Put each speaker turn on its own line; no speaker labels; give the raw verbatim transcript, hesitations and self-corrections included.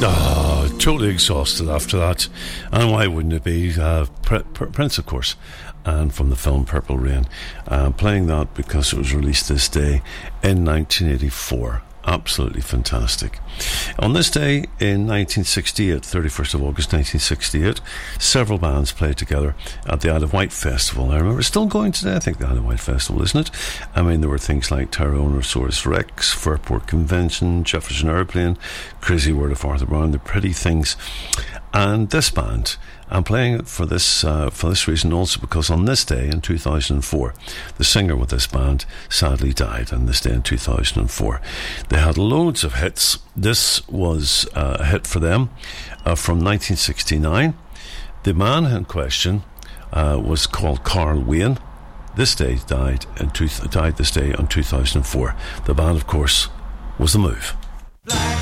Oh, totally exhausted after that. And why wouldn't it be? Uh, Pr- Pr- Prince, of course, and from the film Purple Rain. Uh, playing that because it was released this day in nineteen eighty-four. Absolutely fantastic. On this day in nineteen sixty-eight, thirty-first of August nineteen sixty-eight, several bands played together at the Isle of Wight Festival. I remember it's still going today, I think, the Isle of Wight Festival, isn't it? I mean, there were things like Tyrannosaurus Rex, Fairport Convention, Jefferson Airplane, Crazy World of Arthur Brown, The Pretty Things. And this band, I'm playing it for this uh, for this reason also because on this day in two thousand four, the singer with this band sadly died on this day in two thousand four. They had loads of hits. This was uh, a hit for them uh, from nineteen sixty-nine. The man in question uh, was called Carl Wayne. This day died, in two, died this day on two thousand four. The band, of course, was The Move. Black